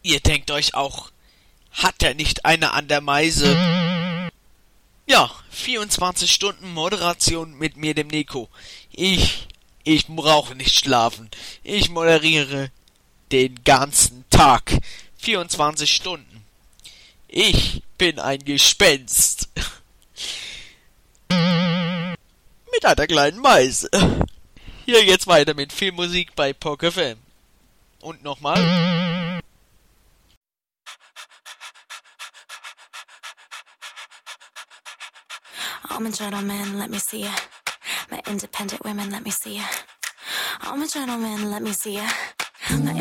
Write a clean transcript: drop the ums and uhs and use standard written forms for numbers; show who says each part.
Speaker 1: Ihr denkt euch auch, hat er nicht eine an der Meise? Ja, 24 Stunden Moderation mit mir, dem Nico. Ich brauche nicht schlafen. Ich moderiere den ganzen Tag. 24 Stunden. Ich bin ein Gespenst. Mit einer kleinen Meise. Hier geht's weiter mit Filmmusik bei POC FM. Und nochmal.
Speaker 2: I'm a gentleman, let me see ya. My independent women, let me see ya. I'm a gentleman, let me see ya. My